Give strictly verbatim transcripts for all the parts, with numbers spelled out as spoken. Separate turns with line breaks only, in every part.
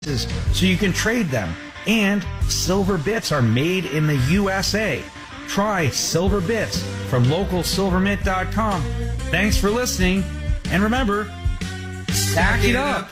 so you can trade them. And silver bits are made in the U S A. Try Silver Bits from local silver mint dot com. Thanks for listening. And remember, stack it up.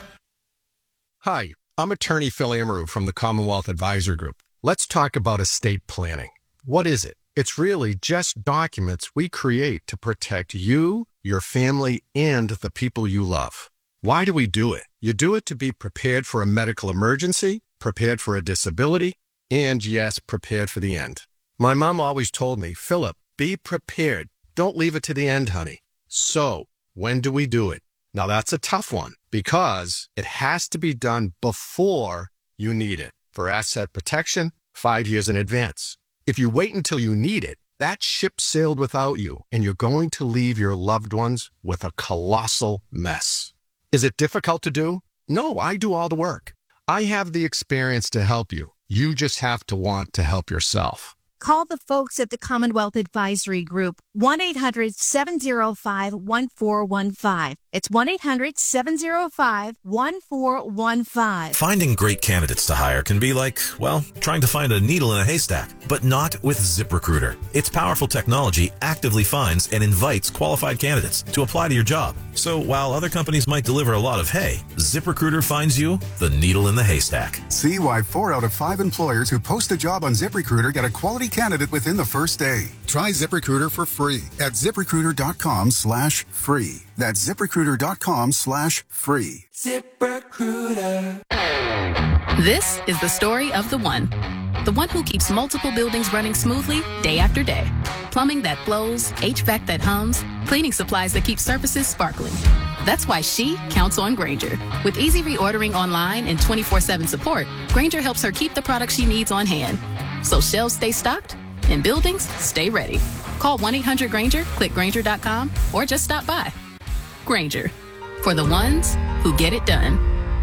Hi, I'm attorney Phil Amaru from the Commonwealth Advisor Group. Let's talk about estate planning. What is it? It's really just documents we create to protect you, your family, and the people you love. Why do we do it? You do it to be prepared for a medical emergency, prepared for a disability, and yes, prepared for the end. My mom always told me, Philip, be prepared. Don't leave it to the end, honey. So, when do we do it? Now that's a tough one because it has to be done before you need it. For asset protection, five years in advance. If you wait until you need it, that ship sailed without you, and you're going to leave your loved ones with a colossal mess. Is it difficult to do? No, I do all the work. I have the experience to help you. You just have to want to help yourself.
Call the folks at the Commonwealth Advisory Group, one eight hundred seven oh five one four one five. It's one eight hundred seven oh five one four one five.
Finding great candidates to hire can be like, well, trying to find a needle in a haystack, but not with ZipRecruiter. Its powerful technology actively finds and invites qualified candidates to apply to your job. So while other companies might deliver a lot of hay, ZipRecruiter finds you the needle in the haystack.
See why four out of five employers who post a job on ZipRecruiter get a quality candidate within the first day. Try ZipRecruiter for free at ZipRecruiter.com slash free. That's ZipRecruiter.com slash free.
ZipRecruiter.
This is the story of the one. The one who keeps multiple buildings running smoothly day after day. Plumbing that flows, H V A C that hums, cleaning supplies that keep surfaces sparkling. That's why she counts on Grainger. With easy reordering online and twenty-four seven support, Grainger helps her keep the products she needs on hand. So shelves stay stocked and buildings stay ready. Call one eight hundred Grainger, click Grainger dot com, or just stop by. Grainger, for the ones who get it done.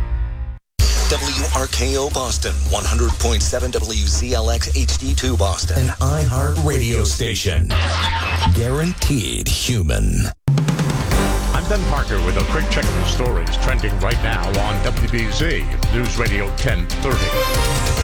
W R K O Boston, one hundred point seven W Z L X H D two Boston.
An iHeart radio station. Guaranteed human.
I'm Ben Parker with a quick check of the stories trending right now on W B Z News Radio ten thirty.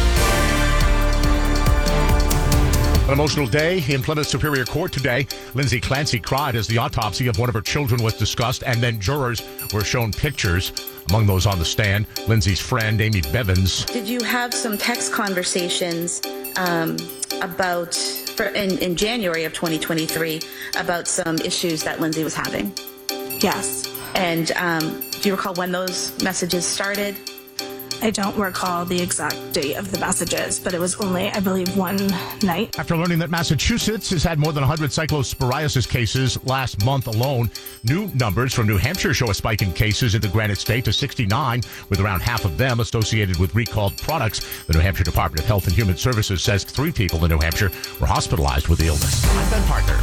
An emotional day in Plymouth Superior Court today. Lindsay Clancy cried as the autopsy of one of her children was discussed, and then jurors were shown pictures. Among those on the stand, Lindsay's friend, Amy Bevins.
Did you have some text conversations um, about, for, in, in January of twenty twenty-three, about some issues that Lindsay was having?
Yes.
And um, do you recall when those messages started?
I don't recall the exact date of the messages, but it was only, I believe, one night.
After learning that Massachusetts has had more than one hundred cyclosporiasis cases last month alone, new numbers from New Hampshire show a spike in cases in the Granite State to sixty-nine, with around half of them associated with recalled products. The New Hampshire Department of Health and Human Services says three people in New Hampshire were hospitalized with the illness. I'm Ben Parker.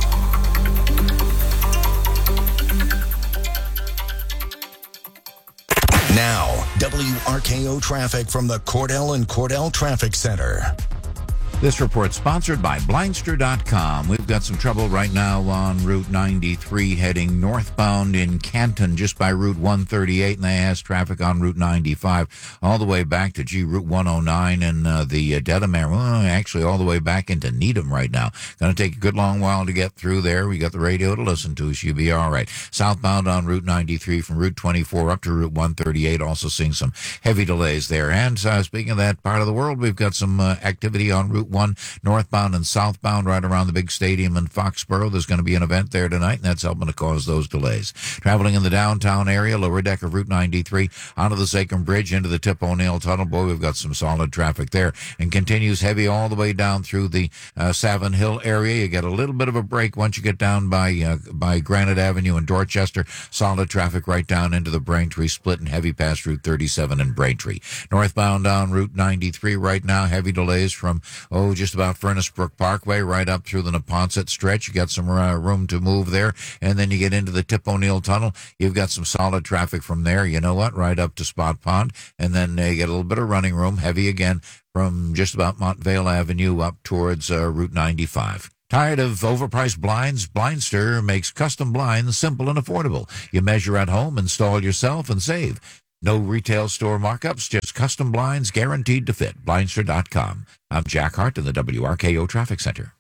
Now, W R K O traffic from the Cordell and Cordell Traffic Center.
This report sponsored by Blindster dot com. We've got some trouble right now on Route ninety-three heading northbound in Canton, just by Route one thirty-eight, and they has traffic on Route ninety-five all the way back to G Route one oh nine and uh, the uh, Delamere. Well, actually, all the way back into Needham right now. Going to take a good long while to get through there. We got the radio to listen to, so you'll be all right. Southbound on Route ninety-three from Route twenty-four up to Route one thirty-eight, also seeing some heavy delays there. And uh, speaking of that part of the world, we've got some uh, activity on Route one, northbound and southbound, right around the big stadium in Foxborough. There's going to be an event there tonight, and that's helping to cause those delays. Traveling in the downtown area, lower deck of Route ninety-three, onto the Sachem Bridge, into the Tip O'Neill Tunnel. Boy, we've got some solid traffic there, and continues heavy all the way down through the uh, Savin Hill area. You get a little bit of a break once you get down by uh, by Granite Avenue in Dorchester. Solid traffic right down into the Braintree split, and heavy past Route thirty-seven in Braintree. Northbound on Route ninety-three right now, heavy delays from, oh, just about Furnace Brook Parkway right up through the Neponset stretch. You got some uh, room to move there, and then you get into the Tip O'Neill Tunnel. You've got some solid traffic from there. You know what? Right up to Spot Pond, and then uh, you get a little bit of running room, heavy again from just about Montvale Avenue up towards uh, Route ninety-five. Tired of overpriced blinds? Blindster makes custom blinds simple and affordable. You measure at home, install yourself, and save. No retail store markups, just custom blinds guaranteed to fit. Blindster dot com. I'm Jack Hart in the W R K O Traffic Center.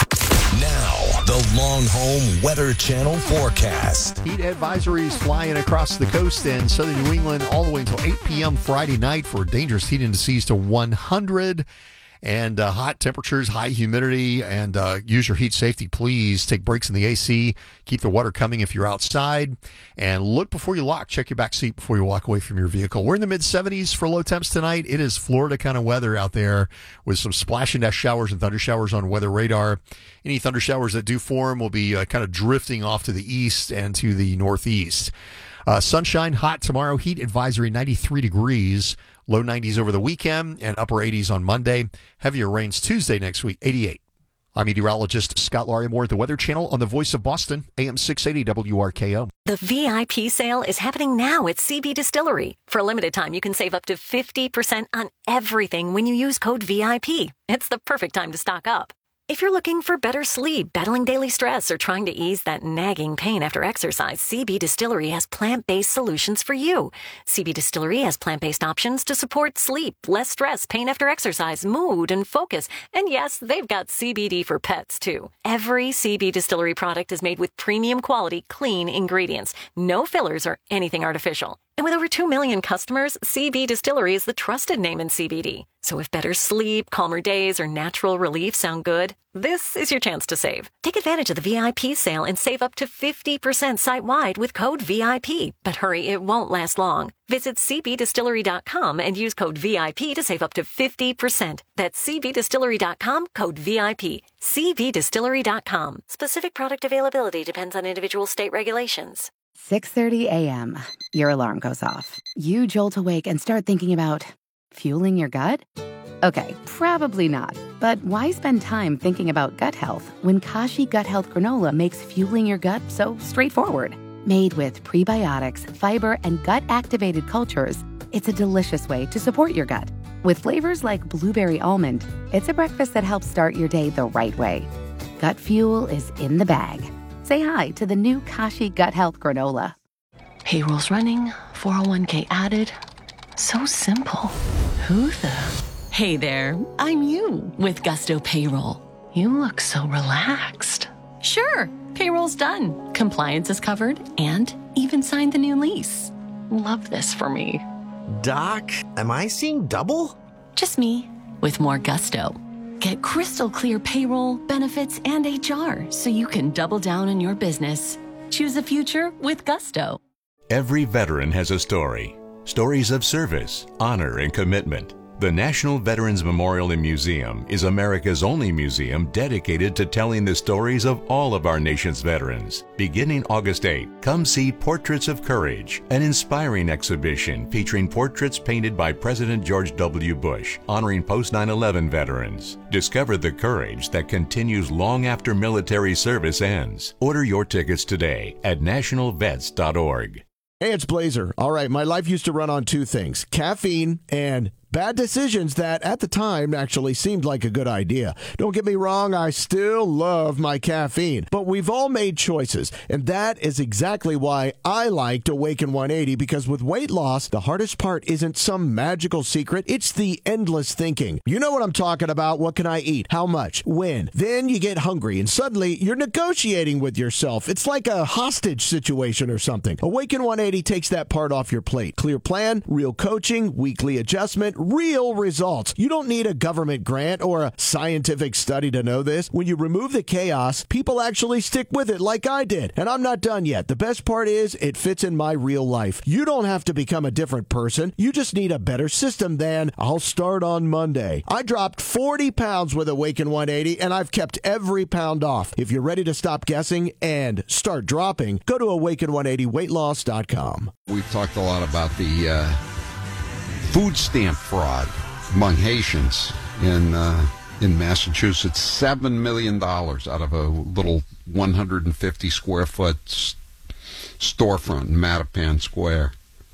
Now, the Long Home Weather Channel forecast.
Heat advisories flying across the coast and southern New England all the way until eight p.m. Friday night for dangerous heat indices to one hundred. And uh, hot temperatures, high humidity, and uh, use your heat safety. Please take breaks in the A C. Keep the water coming if you're outside. And look before you lock. Check your back seat before you walk away from your vehicle. We're in the mid seventies for low temps tonight. It is Florida kind of weather out there with some splash and dash showers and thunder showers on weather radar. Any thunder showers that do form will be uh, kind of drifting off to the east and to the northeast. Uh, sunshine, hot tomorrow. Heat advisory ninety-three degrees. Low nineties over the weekend and upper eighties on Monday. Heavier rains Tuesday next week, eighty-eight. I'm meteorologist Scott Larimore at the Weather Channel on the Voice of Boston, A M six eighty W R K O.
The V I P sale is happening now at C B Distillery. For a limited time, you can save up to fifty percent on everything when you use code V I P. It's the perfect time to stock up. If you're looking for better sleep, battling daily stress, or trying to ease that nagging pain after exercise, C B Distillery has plant-based solutions for you. C B Distillery has plant-based options to support sleep, less stress, pain after exercise, mood, and focus. And yes, they've got C B D for pets, too. Every C B Distillery product is made with premium quality, clean ingredients. No fillers or anything artificial. And with over two million customers, C B Distillery is the trusted name in C B D. So if better sleep, calmer days, or natural relief sound good, this is your chance to save. Take advantage of the V I P sale and save up to fifty percent site-wide with code V I P. But hurry, it won't last long. Visit C B distillery dot com and use code V I P to save up to fifty percent. That's C B distillery dot com, code V I P. C B distillery dot com. Specific product availability depends on individual state regulations.
six thirty a.m. Your alarm goes off. You jolt awake and start thinking about fueling your gut? Okay, probably not. But why spend time thinking about gut health when Kashi Gut Health Granola makes fueling your gut so straightforward? Made with prebiotics, fiber, and gut-activated cultures, it's a delicious way to support your gut. With flavors like blueberry almond, it's a breakfast that helps start your day the right way. Gut fuel is in the bag. Say hi to the new Kashi Gut Health Granola.
Payroll's running, four oh one k added. So simple. Who the? Hey there, I'm you with Gusto Payroll. You look so relaxed. Sure, payroll's done. Compliance is covered and even signed the new lease. Love this for me.
Doc, am I seeing double?
Just me with more gusto. Get crystal clear payroll, benefits, and H R so you can double down in your business. Choose a future with Gusto.
Every veteran has a story. Stories of service, honor, and commitment. The National Veterans Memorial and Museum is America's only museum dedicated to telling the stories of all of our nation's veterans. Beginning August eighth, come see Portraits of Courage, an inspiring exhibition featuring portraits painted by President George W. Bush, honoring post nine eleven veterans. Discover the courage that continues long after military service ends. Order your tickets today at national vets dot org.
Hey, it's Blazer. All right, my life used to run on two things, caffeine and bad decisions that at the time actually seemed like a good idea. Don't get me wrong, I still love my caffeine, but we've all made choices, and that is exactly why I liked Awaken one eighty, because with weight loss, the hardest part isn't some magical secret, it's the endless thinking. You know what I'm talking about. What can I eat? How much? When? Then you get hungry, and suddenly you're negotiating with yourself. It's like a hostage situation or something. Awaken one eighty takes that part off your plate. Clear plan, real coaching, weekly adjustment, real results. You don't need a government grant or a scientific study to know this. When you remove the chaos, people actually stick with it like I did. And I'm not done yet. The best part is it fits in my real life. You don't have to become a different person. You just need a better system than I'll start on Monday. I dropped forty pounds with Awaken one eighty, and I've kept every pound off. If you're ready to stop guessing and start dropping, go to awaken one eighty weight loss dot com.
We've talked a lot about the uh food stamp fraud among Haitians in uh, in Massachusetts. Seven million dollars out of a little one hundred fifty square foot s- storefront in Mattapan Square.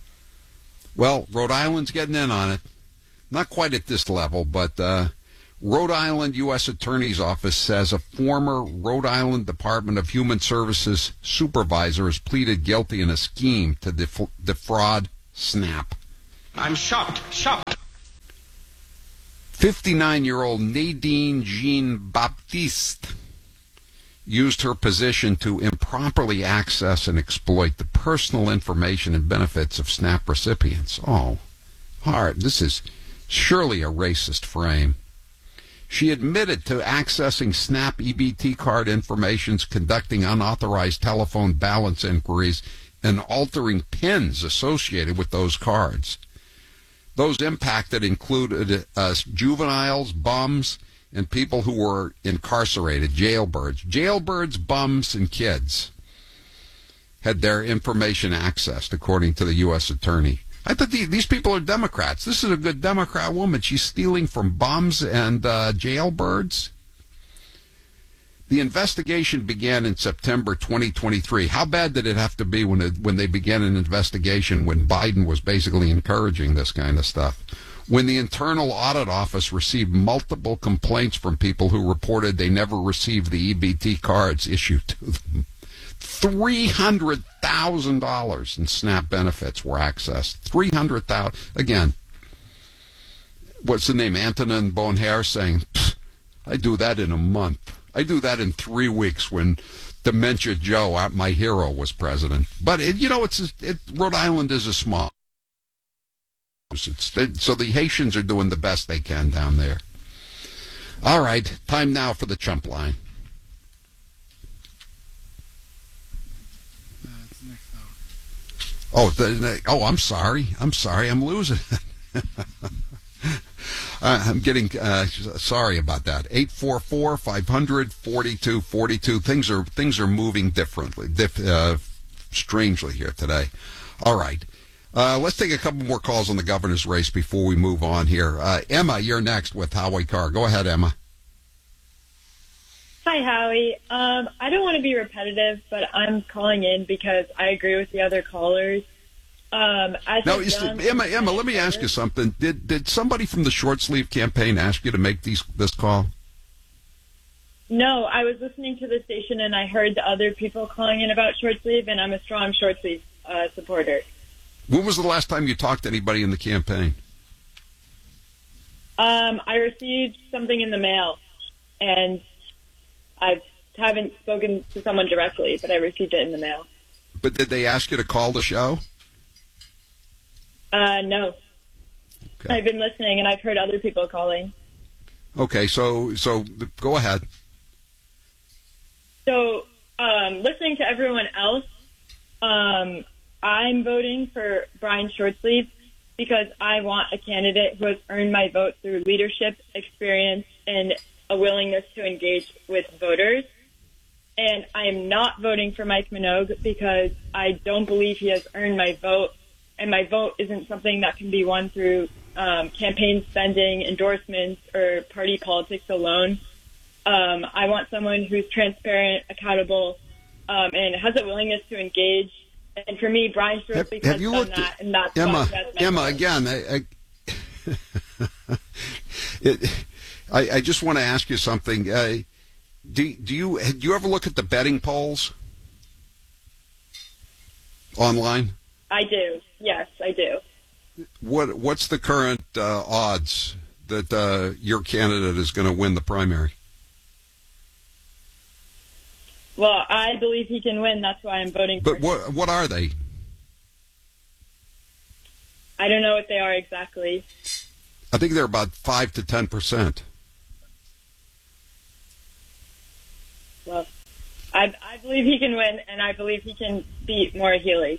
Well, Rhode Island's getting in on it. Not quite at this level, but uh, Rhode Island U S Attorney's Office says a former Rhode Island Department of Human Services supervisor has pleaded guilty in a scheme to def- defraud SNAP.
I'm shocked, shocked.
fifty-nine-year-old Nadine Jean-Baptiste used her position to improperly access and exploit the personal information and benefits of SNAP recipients. Oh, hard. This is surely a racist frame. She admitted to accessing SNAP E B T card information, conducting unauthorized telephone balance inquiries, and altering PINs associated with those cards. Those impacted included uh, juveniles, bums, and people who were incarcerated, jailbirds. Jailbirds, bums, and kids had their information accessed, according to the U S attorney. I thought the, these people are Democrats. This is a good Democrat woman. She's stealing from bums and uh, jailbirds. The investigation began in September twenty twenty-three. How bad did it have to be when it, when they began an investigation when Biden was basically encouraging this kind of stuff? When the Internal Audit Office received multiple complaints from people who reported they never received the E B T cards issued to them. three hundred thousand dollars in SNAP benefits were accessed. three hundred thousand dollars. Again, what's the name? Antonin Bonher saying, I do that in a month. I do that in three weeks when Dementia Joe, my hero, was president. But, it, you know, it's it, Rhode Island is a small. It's, it, so the Haitians are doing the best they can down there. All right, time now for the chump line. Oh, the, oh, I'm sorry. I'm sorry. I'm losing. I'm getting uh, sorry about that. eight four four, five hundred, forty-two forty-two. Things are things are moving differently, diff, uh, strangely here today. All right. Uh, let's take a couple more calls on the governor's race before we move on here. Uh, Emma, you're next with Howie Carr. Go ahead, Emma.
Hi, Howie. Um, I don't want to be repetitive, but I'm calling in because I agree with the other callers. Um, as
now, is the, Emma, Emma, let me ask you something. Did did somebody from the short sleeve campaign ask you to make these this call?
No, I was listening to the station and I heard the other people calling in about short sleeve, and I'm a strong short sleeve uh, supporter.
When was the last time you talked to anybody in the campaign?
Um, I received something in the mail, and I haven't spoken to someone directly, but I received it in the mail.
But did they ask you to call the show?
Uh, no. Okay. I've been listening, and I've heard other people calling.
Okay, so so go ahead.
So, um, listening to everyone else, um, I'm voting for Brian Shortsleeve because I want a candidate who has earned my vote through leadership, experience, and a willingness to engage with voters. And I am not voting for Mike Minogue because I don't believe he has earned my vote. And my vote isn't something that can be won through um, campaign spending, endorsements, or party politics alone. Um, I want someone who's transparent, accountable, um, and has a willingness to engage. And for me, Brian Shortsleeve has done looked, that, and that's
Emma,
why that's my
Emma,
vote.
again, I, I, it, I, I just want to ask you something. Uh, do, do you do you ever look at the betting polls online?
I do. Yes, I do.
What What's the current uh, odds that uh, your candidate is going to win the primary?
Well, I believe he can win. That's why I'm voting for
But what what are they?
I don't know what they are exactly.
I think they're about five to ten percent.
Well, I, I believe he can win, and I believe he can beat Maura Healey.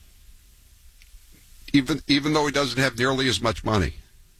Even even though he doesn't have nearly as much money.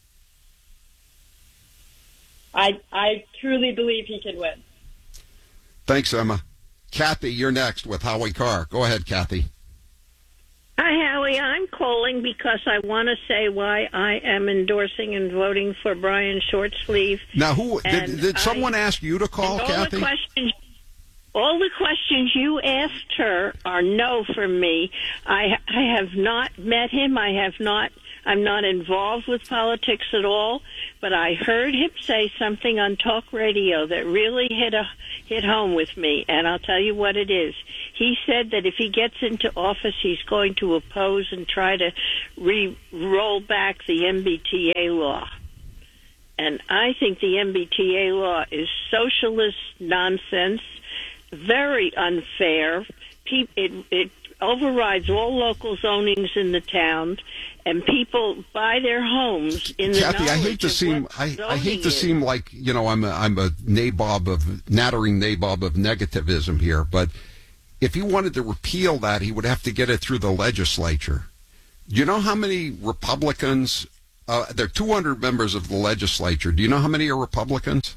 I I truly believe he can win.
Thanks, Emma. Kathy, you're next with Howie Carr. Go ahead, Kathy.
Hi, Howie. I'm calling because I want to say why I am endorsing and voting for Brian Shortsleeve.
Now, who did, did someone
I,
ask you to call,
all
Kathy?
The questions, all the questions you asked her are no from me. I I have not met him. I have not. I'm not involved with politics at all, but I heard him say something on talk radio that really hit a hit home with me, and I'll tell you what it is. He said that if he gets into office, he's going to oppose and try to re- roll back the M B T A law. And I think the M B T A law is socialist nonsense, very unfair. It, it overrides all local zonings in the town, and people buy their homes in the
Kathy, I hate
knowledge
to
of
seem
what
I, I
zoning
hate to
is.
seem like, you know, I'm a, I'm a nabob of nattering nabob of negativism here, but if he wanted to repeal that, he would have to get it through the legislature. Do you know how many Republicans? Uh, there are two hundred members of the legislature. Do you know how many are Republicans?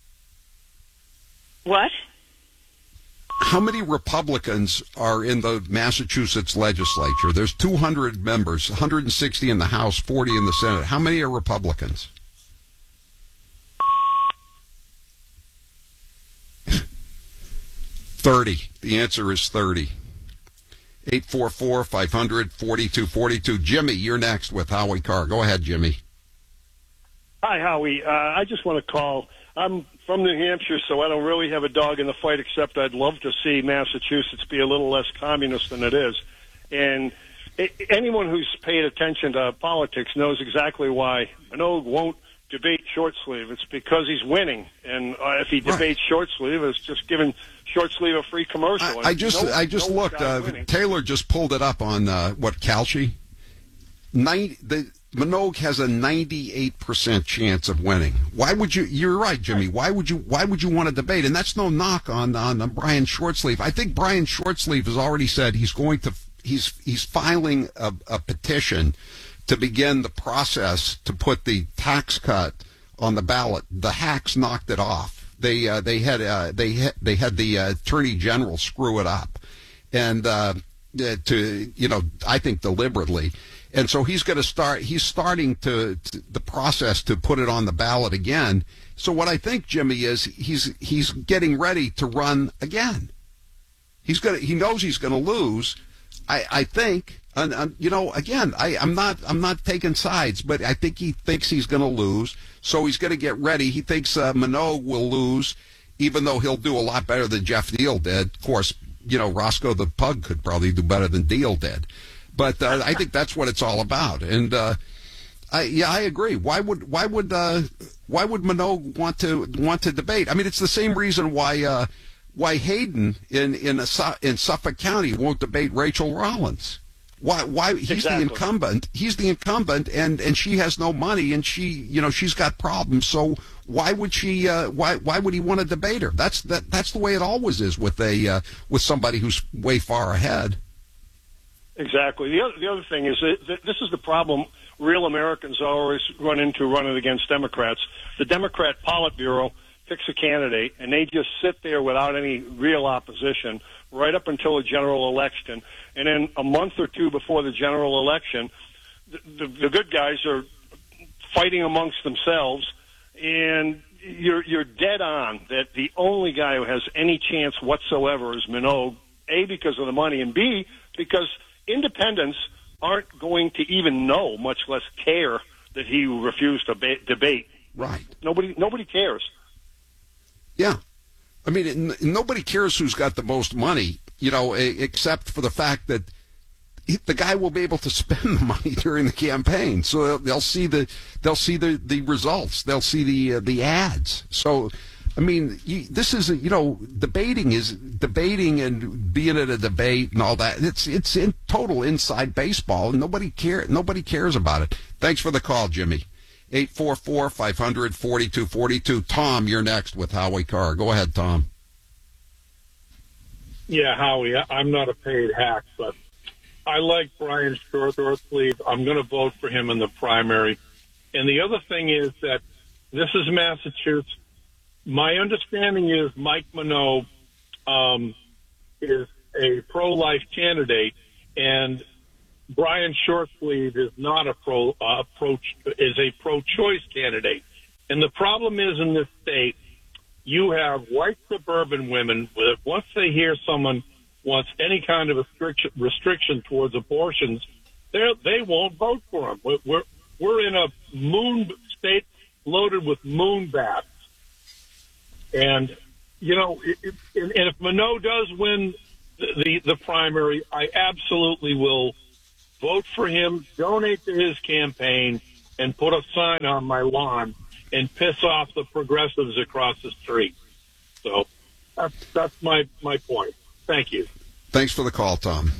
What?
How many Republicans are in the Massachusetts legislature? There's two hundred members, one hundred sixty in the House, forty in the Senate. How many are Republicans? thirty. The answer is thirty. eight four four, five hundred, forty-two forty-two. Jimmy, you're next with Howie Carr. Go ahead, Jimmy.
Hi, Howie. Uh, I just want to call. I'm from New Hampshire, so I don't really have a dog in the fight, except I'd love to see Massachusetts be a little less communist than it is. And it, anyone who's paid attention to politics knows exactly why Minogue won't debate short sleeve. It's because he's winning. And uh, if he debates right. short sleeve, it's just giving short sleeve a free commercial.
I, I just
no,
I just
no
looked. Uh, Taylor just pulled it up on uh, what Calci. Nine, the Minogue has a ninety-eight percent chance of winning. Why would you? You're right, Jimmy. Why would you? Why would you want to debate? And that's no knock on on, on Brian Shortsleeve. I think Brian Shortsleeve has already said he's going to. He's he's filing a, a petition to begin the process to put the tax cut on the ballot. The hacks knocked it off. They uh, they had uh, they had, they had the uh, Attorney General screw it up, and uh, to you know I think deliberately. And so he's going to start, he's starting to, to, the process to put it on the ballot again. So what I think, Jimmy, is he's, he's getting ready to run again. He's going to, he knows he's going to lose. I, I think, and, and, you know, again, I, I'm not, I'm not taking sides, but I think he thinks he's going to lose. So he's going to get ready. He thinks uh, Minogue will lose, even though he'll do a lot better than Jeff Deal did. Of course, you know, Roscoe the Pug could probably do better than Deal did. But uh, I think that's what it's all about, and uh, I, yeah, I agree. Why would why would uh, why would Minogue want to want to debate? I mean, it's the same reason why uh, why Hayden in in, a, in Suffolk County won't debate Rachel Rollins. Why why he's
exactly.
the incumbent. He's the incumbent, and, and she has no money, and she you know she's got problems. So why would she? Uh, why why would he want to debate her? That's that that's the way it always is with a uh, with somebody who's way far ahead.
Exactly. The other, the other thing is that this is the problem real Americans always run into running against Democrats. The Democrat Politburo picks a candidate, and they just sit there without any real opposition right up until a general election. And then a month or two before the general election, the, the, the good guys are fighting amongst themselves, and you're, you're dead on that the only guy who has any chance whatsoever is Minogue, A, because of the money, and B, because independents aren't going to even know, much less care, that he refused to ba- debate.
Right.
Nobody, nobody cares.
Yeah, I mean, it, nobody cares who's got the most money, you know, except for the fact that he, the guy will be able to spend the money during the campaign. So they'll, they'll see the they'll see the, the results. They'll see the uh, the ads. So. I mean, you, this is, a, you know, debating is debating and being at a debate and all that. It's it's in total inside baseball, and nobody care nobody cares about it. Thanks for the call, Jimmy. eight four four, five hundred, forty-two forty-two. Tom, you're next with Howie Carr. Go ahead, Tom.
Yeah, Howie, I'm not a paid hack, but I like Brian Shortsleeve. I'm going to vote for him in the primary. And the other thing is that this is Massachusetts. My understanding is Mike Minogue um, is a pro-life candidate, and Brian Shortsleeve is not a pro, uh, pro is a pro-choice candidate. And the problem is in this state, you have white suburban women that once they hear someone wants any kind of restriction, restriction towards abortions, they they won't vote for him. We're, we're we're in a moon state loaded with moon bats, and you know, it, it, and if Minot does win the, the the primary, I absolutely will vote for him, donate to his campaign, and put a sign on my lawn and piss off the progressives across the street. So that's that's my my point. Thank you.
Thanks for the call, Tom.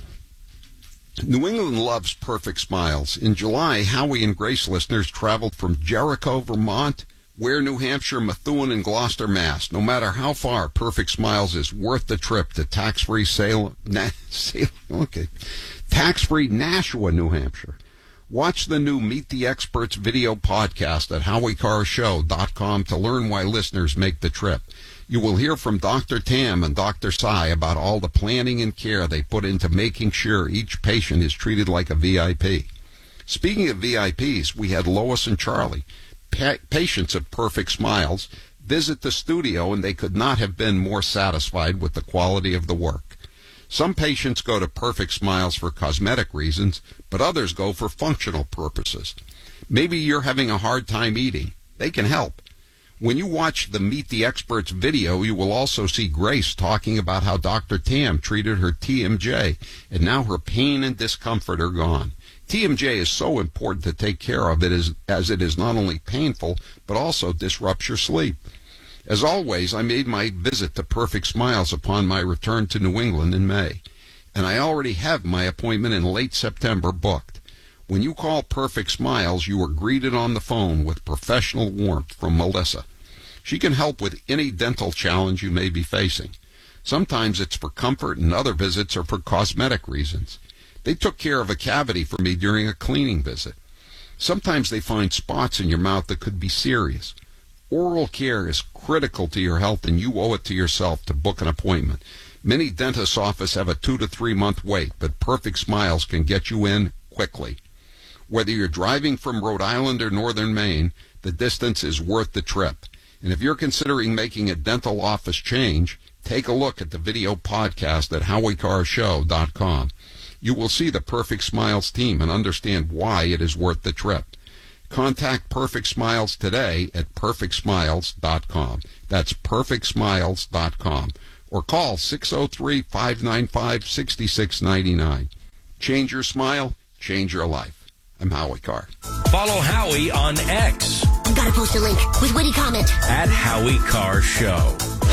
New England loves perfect smiles. In July, Howie and Grace listeners traveled from Jericho, Vermont, Ware, New Hampshire, Methuen, and Gloucester, Mass. No matter how far, Perfect Smiles is worth the trip to tax-free Salem, na, Salem, okay, tax-free Nashua, New Hampshire. Watch the new Meet the Experts video podcast at howie car show dot com to learn why listeners make the trip. You will hear from Doctor Tam and Doctor Sai about all the planning and care they put into making sure each patient is treated like a V I P. Speaking of V I Ps, we had Lois and Charlie, pa- patients of Perfect Smiles, visit the studio, and they could not have been more satisfied with the quality of the work. Some patients go to Perfect Smiles for cosmetic reasons, but others go for functional purposes. Maybe you're having a hard time eating. They can help. When you watch the Meet the Experts video, you will also see Grace talking about how Doctor Tam treated her T M J, and now her pain and discomfort are gone. T M J is so important to take care of it as, as it is not only painful, but also disrupts your sleep. As always, I made my visit to Perfect Smiles upon my return to New England in May, and I already have my appointment in late September booked. When you call Perfect Smiles, you are greeted on the phone with professional warmth from Melissa. She can help with any dental challenge you may be facing. Sometimes it's for comfort, and other visits are for cosmetic reasons. They took care of a cavity for me during a cleaning visit. Sometimes they find spots in your mouth that could be serious. Oral care is critical to your health, and you owe it to yourself to book an appointment. Many dentists' offices have a two to three month wait, but Perfect Smiles can get you in quickly. Whether you're driving from Rhode Island or northern Maine, the distance is worth the trip. And if you're considering making a dental office change, take a look at the video podcast at howie car show dot com. You will see the Perfect Smiles team and understand why it is worth the trip. Contact Perfect Smiles today at perfect smiles dot com. That's perfect smiles dot com. Or call six oh three, five nine five, six six nine nine. Change your smile, change your life. I'm Howie Carr.
Follow Howie on X.
Gotta post a link with witty comment.
At Howie Carr Show.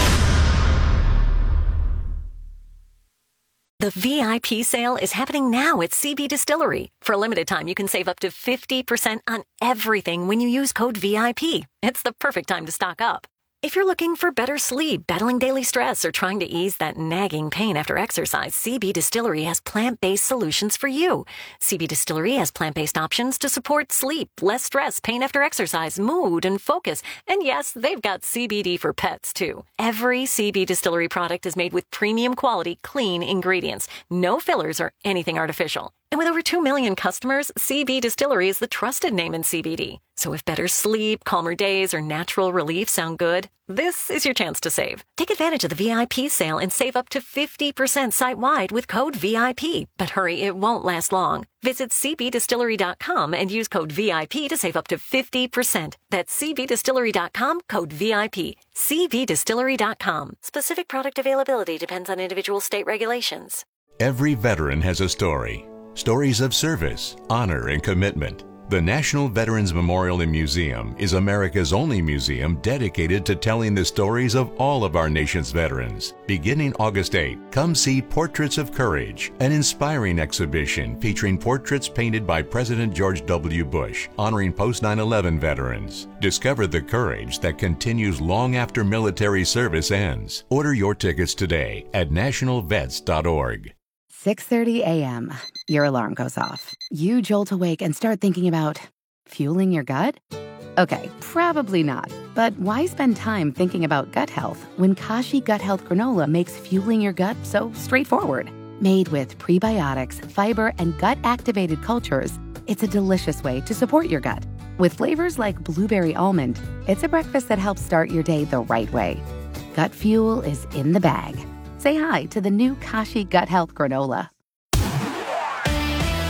The V I P sale is happening now at C B Distillery. For a limited time, you can save up to fifty percent on everything when you use code V I P. It's the perfect time to stock up. If you're looking for better sleep, battling daily stress, or trying to ease that nagging pain after exercise, C B Distillery has plant-based solutions for you. C B Distillery has plant-based options to support sleep, less stress, pain after exercise, mood, and focus. And yes, they've got C B D for pets, too. Every C B Distillery product is made with premium quality, clean ingredients. No fillers or anything artificial. And with over two million customers, C B Distillery is the trusted name in C B D. So if better sleep, calmer days, or natural relief sound good, this is your chance to save. Take advantage of the V I P sale and save up to fifty percent site-wide with code V I P. But hurry, it won't last long. Visit c b distillery dot com and use code V I P to save up to fifty percent. That's c b distillery dot com, code V I P. c b distillery dot com. Specific product availability depends on individual state regulations.
Every veteran has a story. Stories of service, honor, and commitment. The National Veterans Memorial and Museum is America's only museum dedicated to telling the stories of all of our nation's veterans. Beginning August eighth, come see Portraits of Courage, an inspiring exhibition featuring portraits painted by President George W. Bush, honoring post nine eleven veterans. Discover the courage that continues long after military service ends. Order your tickets today at national vets dot org.
six thirty a.m. Your alarm goes off. You jolt awake and start thinking about fueling your gut? Okay, probably not. But why spend time thinking about gut health when Kashi Gut Health Granola makes fueling your gut so straightforward? Made with prebiotics, fiber, and gut-activated cultures, it's a delicious way to support your gut. With flavors like blueberry almond, it's a breakfast that helps start your day the right way. Gut fuel is in the bag. Say hi to the new Kashi Gut Health Granola.
This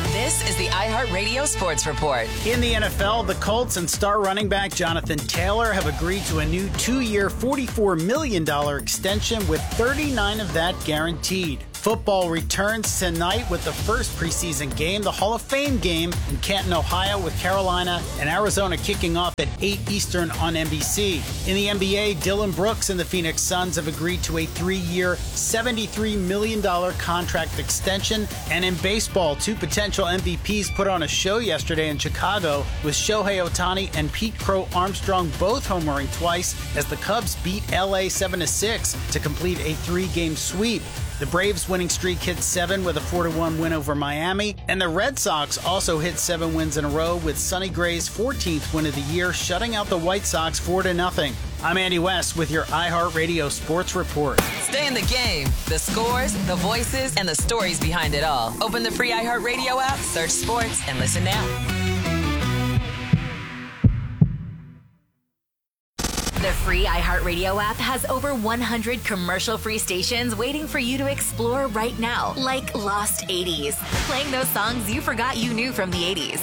is the iHeartRadio Sports Report.
In the N F L, the Colts and star running back Jonathan Taylor have agreed to a new two-year, forty-four million dollars extension with thirty-nine of that guaranteed. Football returns tonight with the first preseason game, the Hall of Fame game in Canton, Ohio, with Carolina and Arizona kicking off at eight Eastern on N B C. In the N B A, Dylan Brooks and the Phoenix Suns have agreed to a three-year, seventy-three million dollars contract extension. And in baseball, two potential M V Ps put on a show yesterday in Chicago with Shohei Ohtani and Pete Crow Armstrong both homering twice as the Cubs beat L A seven to six to complete a three-game sweep. The Braves' winning streak hit seven with a four to one win over Miami, and the Red Sox also hit seven wins in a row with Sonny Gray's fourteenth win of the year, shutting out the White Sox four to nothing. I'm Andy West with your iHeartRadio Sports Report.
Stay in the game. The scores, the voices, and the stories behind it all. Open the free iHeartRadio app, search sports, and listen now.
The free iHeartRadio app has over one hundred commercial-free stations waiting for you to explore right now, like Lost eighties, playing those songs you forgot you knew from the eighties.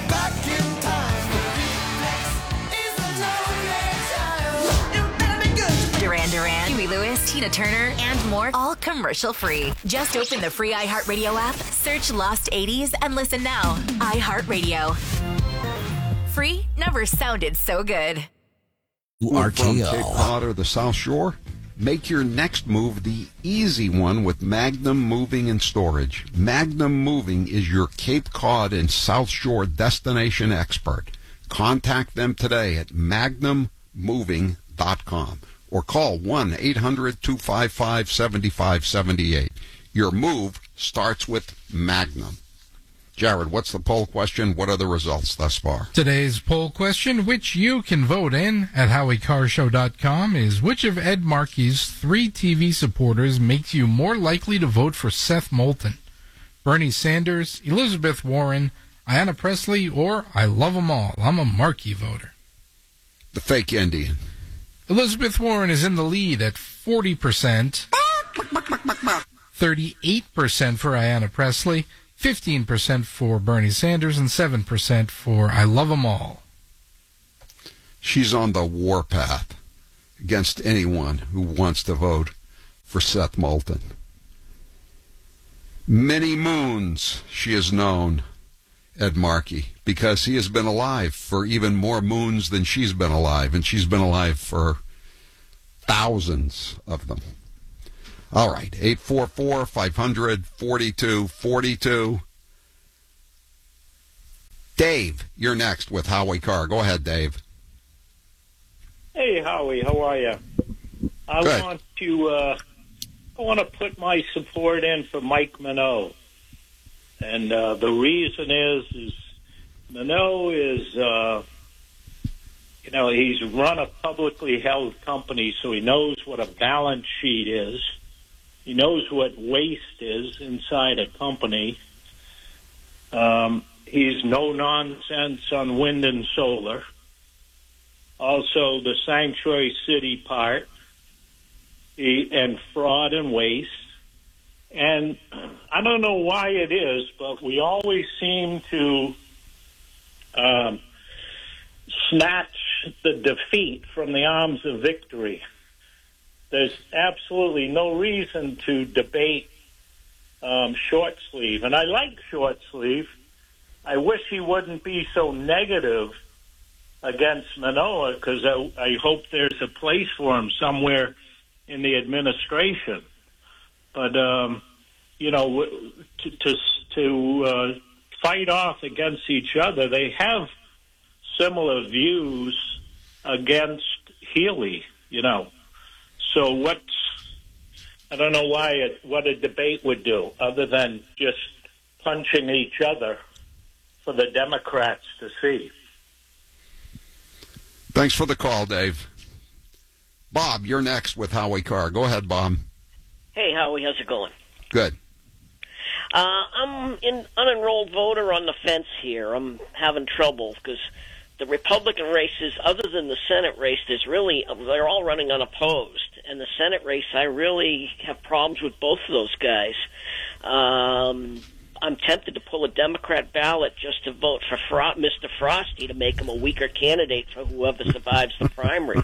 Duran Duran, Huey Lewis, Tina Turner, and more, all commercial-free. Just open the free iHeartRadio app, search Lost eighties, and listen now. iHeartRadio. Free never sounded so good.
From Cape Cod or the South Shore? Make your next move the easy one with Magnum Moving and Storage. Magnum Moving is your Cape Cod and South Shore destination expert. Contact them today at magnum moving dot com or call one eight hundred two five five seven five seven eight. Your move starts with Magnum. Jared, what's the poll question? What are the results thus far?
Today's poll question, which you can vote in at howie carr show dot com, is which of Ed Markey's three T V supporters makes you more likely to vote for Seth Moulton? Bernie Sanders, Elizabeth Warren, Ayanna Pressley, or I love them all. I'm a Markey voter.
The fake Indian.
Elizabeth Warren is in the lead at forty percent, thirty-eight percent for Ayanna Pressley, fifteen percent for Bernie Sanders, and seven percent for I love them all.
She's on the warpath against anyone who wants to vote for Seth Moulton. Many moons she is known, Ed Markey, because he has been alive for even more moons than she's been alive, and she's been alive for thousands of them. All right, eight four four, five hundred, forty-two forty-two. Dave, you're next with Howie Carr. Go ahead, Dave.
Hey, Howie, how are you? I
Good.
want to uh, I want to put my support in for Mike Minow, and uh, the reason is is Minow is uh, you know he's run a publicly held company, so he knows what a balance sheet is. He knows what waste is inside a company. Um, he's no nonsense on wind and solar. Also, the sanctuary city part, he, and fraud and waste. And I don't know why it is, but we always seem to um, snatch the defeat from the arms of victory. There's absolutely no reason to debate um, short sleeve. And I like short sleeve. I wish he wouldn't be so negative against Manoa, because I, I hope there's a place for him somewhere in the administration. But, um, you know, to, to, to uh, fight off against each other, they have similar views against Healy, you know. So what's, I don't know why it, what a debate would do other than just punching each other for the Democrats to see.
Thanks for the call, Dave. Bob, you're next with Howie Carr. Go ahead, Bob.
Hey, Howie, how's it going?
Good.
Uh, I'm an unenrolled voter on the fence here. I'm having trouble because the Republican races, other than the Senate race, there's really, they're all running unopposed. And the Senate race, I really have problems with both of those guys. Um, I'm tempted to pull a Democrat ballot just to vote for Fro- Mister Frosty to make him a weaker candidate for whoever survives the primary.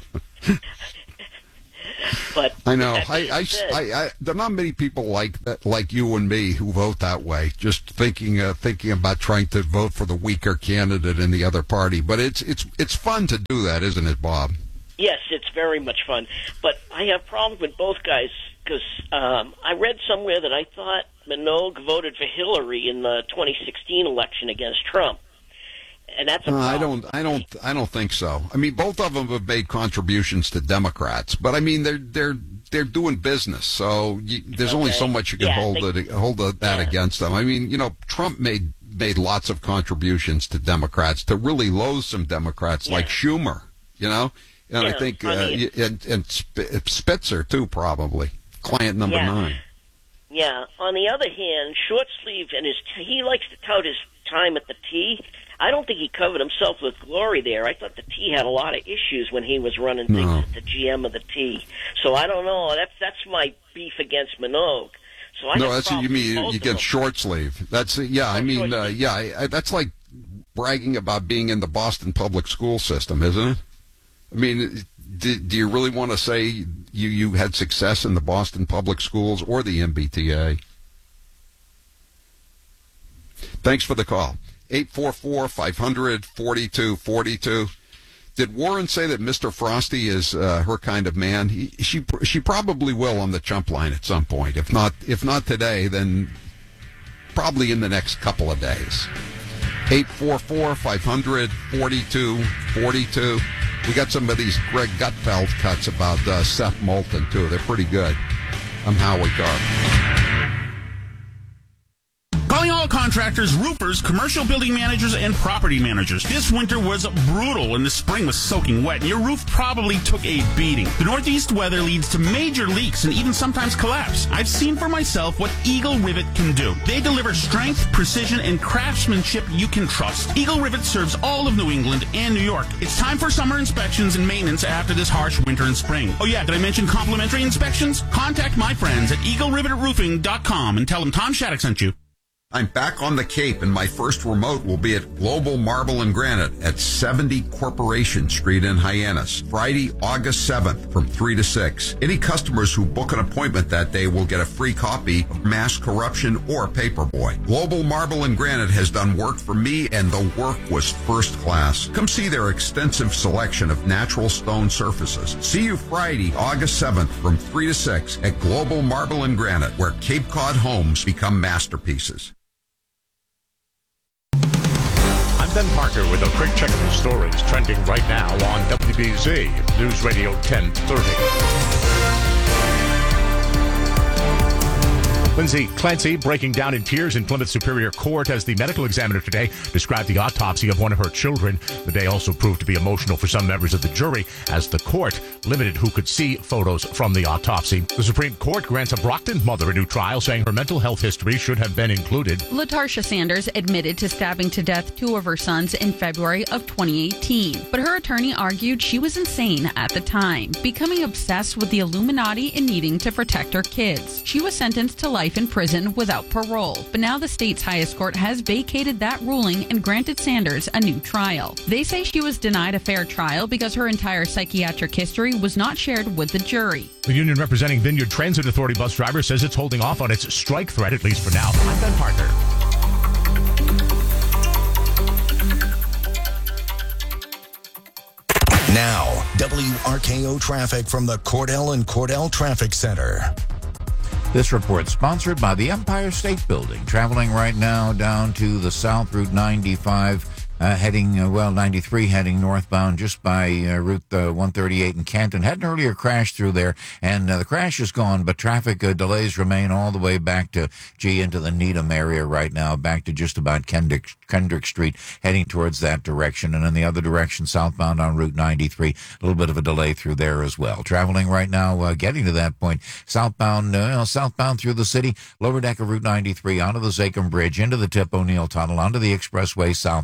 But
I know.
that
I,
being
I,
said-
I, I, there are not many people like that, like you and me, who vote that way. Just thinking, uh, thinking about trying to vote for the weaker candidate in the other party. But it's, it's, it's fun to do that, isn't it, Bob?
Yes, it's very much fun. But I have problems with both guys because um, I read somewhere that I thought Minogue voted for Hillary in the twenty sixteen election against Trump. And that's a
Uh,
problem.
I don't, I don't, I don't think so. I mean, both of them have made contributions to Democrats, but I mean, they're they're they're doing business, so you, there's only so much you can
Yeah,
hold
they-
it, hold that
yeah.
against them. I mean, you know, Trump made made lots of contributions to Democrats, to really loathsome Democrats like Schumer, you know, and I
Yeah,
think
I
uh,
mean-
and and Sp- Spitzer too, probably client number
Yeah.
nine.
Yeah. On the other hand, short sleeve and his he likes to tout his time at the T. I don't think he covered himself with glory there. I thought the T had a lot of issues when he was running things
No.
at the G M of the T. So I don't know. That's that's my beef against Minogue. So I
No,
have
that's what you
problems
mean.
with both
You
of
get
them.
short sleeve. That's yeah. I mean, uh, yeah. I, I, that's like bragging about being in the Boston public school system, isn't it? I mean, do, do you really want to say you you had success in the Boston public schools or the M B T A? Thanks for the call. eight four four, five hundred, forty-two forty-two. Did Warren say that Mister Frosty is uh, her kind of man? He, she she probably will on the chump line at some point. If not if not today, then probably in the next couple of days. eight four four, five hundred, forty-two forty-two. We got some of these Greg Gutfeld cuts about uh, Seth Moulton, too. They're pretty good. I'm Howie Carr.
Calling all contractors, roofers, commercial building managers, and property managers. This winter was brutal and the spring was soaking wet. Your roof probably took a beating. The northeast weather leads to major leaks and even sometimes collapse. I've seen for myself what Eagle Rivet can do. They deliver strength, precision, and craftsmanship you can trust. Eagle Rivet serves all of New England and New York. It's time for summer inspections and maintenance after this harsh winter and spring. Oh yeah, did I mention complimentary inspections? Contact my friends at eagle rivet roofing dot com and tell them Tom Shattuck sent you.
I'm back on the Cape, and my first remote will be at Global Marble and Granite at seventy Corporation Street in Hyannis, Friday, August seventh from three to six. Any customers who book an appointment that day will get a free copy of Mass Corruption or Paperboy. Global Marble and Granite has done work for me, and the work was first class. Come see their extensive selection of natural stone surfaces. See you Friday, August seventh from three to six at Global Marble and Granite, where Cape Cod homes become masterpieces.
I'm Ben Parker with a quick check of the stories trending right now on W B Z News Radio ten thirty. Lindsay Clancy breaking down in tears in Plymouth Superior Court as the medical examiner today described the autopsy of one of her children. The day also proved to be emotional for some members of the jury as the court limited who could see photos from the autopsy. The Supreme Court grants a Brockton mother a new trial, saying her mental health history should have been included.
LaTarsha Sanders admitted to stabbing to death two of her sons in February of twenty eighteen, but her attorney argued she was insane at the time, becoming obsessed with the Illuminati and needing to protect her kids. She was sentenced to life in prison without parole, but now the state's highest court has vacated that ruling and granted Sanders a new trial. They say she was denied a fair trial because her entire psychiatric history was not shared with the jury.
The union representing Vineyard Transit Authority bus drivers says it's holding off on its strike threat, at least for now. I'm Ben Parker.
Now, W R K O traffic from the Cordell and Cordell Traffic Center.
This report sponsored by the Empire State Building. Traveling right now down to the South Route ninety-five, uh, heading, uh, well, ninety-three heading northbound just by uh, Route uh, one thirty-eight in Canton. Had an earlier crash through there, and uh, the crash is gone, but traffic uh, delays remain all the way back to, gee, into the Needham area right now, back to just about Kendrick, Kendrick Street, heading towards that direction. And in the other direction, southbound on Route ninety-three, a little bit of a delay through there as well. Traveling right now, uh, getting to that point, southbound, uh, southbound through the city, lower deck of Route ninety-three, onto the Zachem Bridge, into the Tip O'Neill Tunnel, onto the Expressway southbound,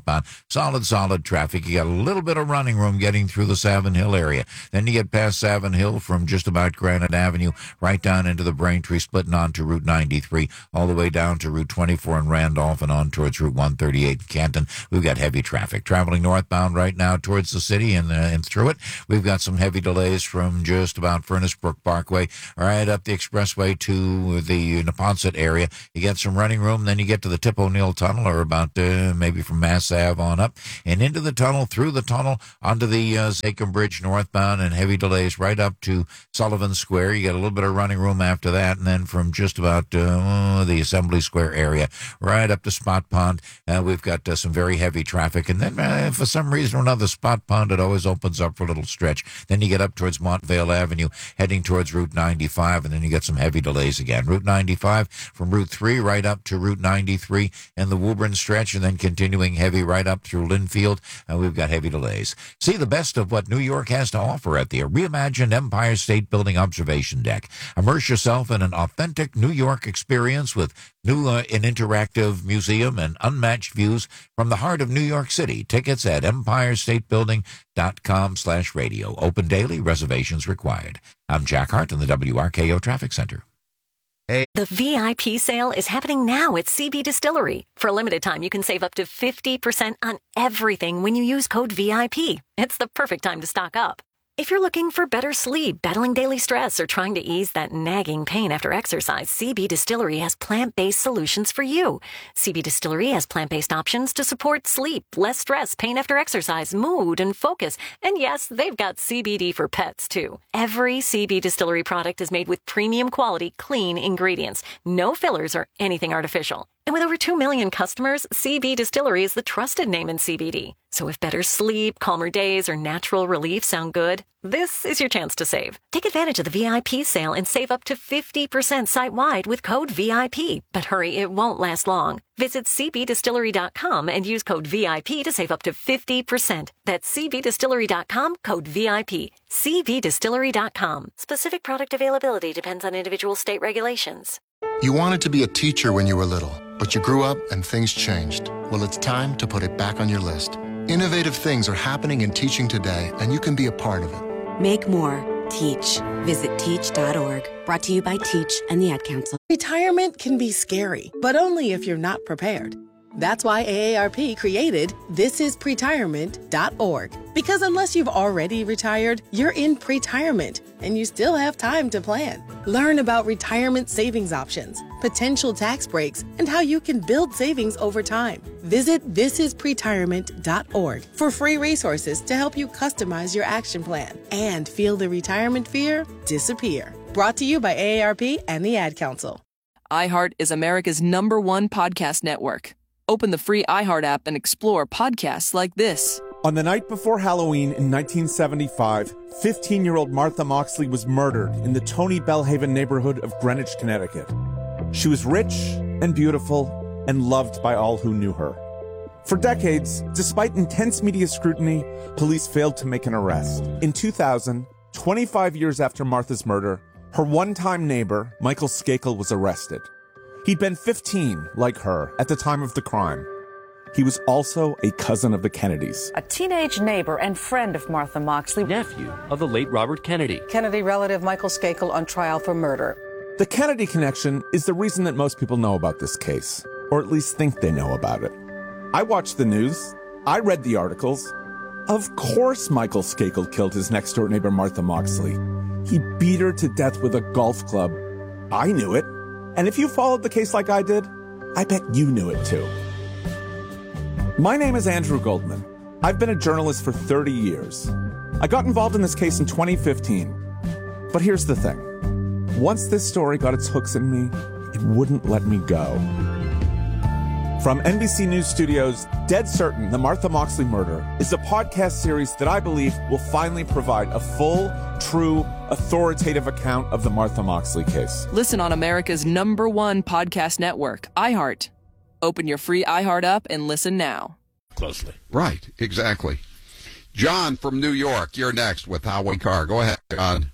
solid, solid traffic. You got a little bit of running room getting through the Savin Hill area. Then you get past Savin Hill from just about Granite Avenue right down into the Braintree, splitting onto Route ninety-three, all the way down to Route twenty-four in Randolph and on towards Route one thirty-eight in Canton. We've got heavy traffic. Traveling northbound right now towards the city and, uh, and through it, we've got some heavy delays from just about Furnace Brook Parkway right up the expressway to the Neponset area. You get some running room, then you get to the Tip O'Neill Tunnel, or about uh, maybe from Mass Ave on up, and into the tunnel, through the tunnel, onto the uh, Zachem Bridge northbound, and heavy delays right up to Sullivan Square. You get a little bit of running room after that, and then from just about uh, the Assembly Square area right up to Spot Pond, uh, we've got uh, some very heavy traffic. And then uh, for some reason or another, Spot Pond, it always opens up for a little stretch. Then you get up towards Montvale Avenue, heading towards Route ninety-five, and then you get some heavy delays again. Route ninety-five from Route three right up to Route ninety-three and the Woburn stretch, and then continuing heavy right up through Linfield. Uh, we've got heavy delays. See the best of what New York has to offer at the reimagined Empire State Building Observation Deck. Immerse yourself in an authentic New York experience with new uh, an interactive museum and unmatched views from the heart of New York City. Tickets at empire state building dot com slash radio. Open daily. Reservations required. I'm Jack Hart in the W R K O Traffic Center.
Hey. The V I P sale is happening now at C B Distillery. For a limited time, you can save up to fifty percent on everything when you use code V I P. It's the perfect time to stock up. If you're looking for better sleep, battling daily stress, or trying to ease that nagging pain after exercise, C B Distillery has plant-based solutions for you. C B Distillery has plant-based options to support sleep, less stress, pain after exercise, mood, and focus. And yes, they've got C B D for pets, too. Every C B Distillery product is made with premium quality, clean ingredients. No fillers or anything artificial. And with over two million customers, C B Distillery is the trusted name in C B D. So if better sleep, calmer days, or natural relief sound good, this is your chance to save. Take advantage of the V I P sale and save up to fifty percent site-wide with code V I P. But hurry, it won't last long. Visit c b distillery dot com and use code V I P to save up to fifty percent. That's c b distillery dot com, code V I P. c b distillery dot com. Specific product availability depends on individual state regulations.
You wanted to be a teacher when you were little, but you grew up and things changed. Well, it's time to put it back on your list. Innovative things are happening in teaching today, and you can be a part of it.
Make more. Teach. Visit teach dot org. Brought to you by Teach and the Ad Council.
Retirement can be scary, but only if you're not prepared. That's why A A R P created this is pretirement dot org. Because unless you've already retired, you're in pretirement, and you still have time to plan. Learn about retirement savings options, potential tax breaks, and how you can build savings over time. Visit this is pretirement dot org for free resources to help you customize your action plan and feel the retirement fear disappear. Brought to you by A A R P and the Ad Council.
iHeart is America's number one podcast network. Open the free iHeart app and explore podcasts like this.
On the night before Halloween in nineteen seventy-five, fifteen-year-old Martha Moxley was murdered in the Tony Bellhaven neighborhood of Greenwich, Connecticut. She was rich and beautiful and loved by all who knew her. For decades, despite intense media scrutiny, police failed to make an arrest. In two thousand, twenty-five years after Martha's murder, her one-time neighbor, Michael Skakel, was arrested. He'd been fifteen, like her, at the time of the crime. He was also a cousin of the Kennedys.
A teenage neighbor and friend of Martha Moxley.
Nephew of the late Robert Kennedy.
Kennedy relative Michael Skakel on trial for murder.
The Kennedy connection is the reason that most people know about this case, or at least think they know about it. I watched the news. I read the articles. Of course Michael Skakel killed his next-door neighbor Martha Moxley. He beat her to death with a golf club. I knew it. And if you followed the case like I did, I bet you knew it too. My name is Andrew Goldman. I've been a journalist for thirty years. I got involved in this case in twenty fifteen. But here's the thing. Once this story got its hooks in me, it wouldn't let me go. From N B C News Studios, Dead Certain, The Martha Moxley Murder is a podcast series that I believe will finally provide a full, true, authoritative account of the Martha Moxley case.
Listen on America's number one podcast network, iHeart. Open your free iHeart app and listen now.
Closely. Right, exactly. John from New York, you're next with Howie Carr. Go ahead, John.